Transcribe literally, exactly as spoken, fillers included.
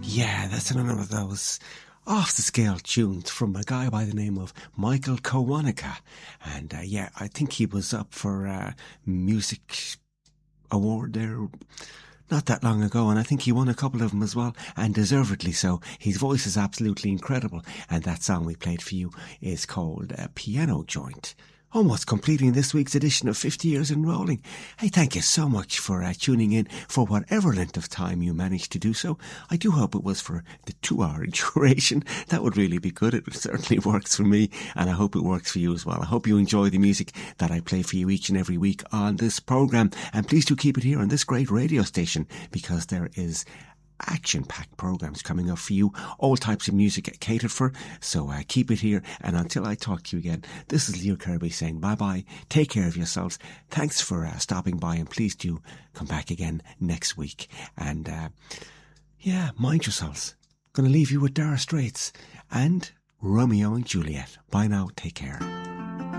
Yeah, that's another of those off-the-scale tunes from a guy by the name of Michael Kiwanuka. And uh, yeah, I think he was up for a music award there not that long ago, and I think he won a couple of them as well, and deservedly so. His voice is absolutely incredible, and that song we played for you is called uh, Piano Joint. Almost completing this week's edition of fifty years in Rolling. Hey, thank you so much for uh, tuning in for whatever length of time you managed to do so. I do hope it was for the two-hour duration. That would really be good. It certainly works for me, and I hope it works for you as well. I hope you enjoy the music that I play for you each and every week on this programme. And please do keep it here on this great radio station, because there is action-packed programs coming up for you, all types of music catered for, so uh, keep it here, and until I talk to you again, this is Leo Kirby saying bye-bye, take care of yourselves, thanks for uh, stopping by, and please do come back again next week, and uh, yeah, mind yourselves. Gonna leave you with Dire Straits and Romeo and Juliet. Bye now, take care.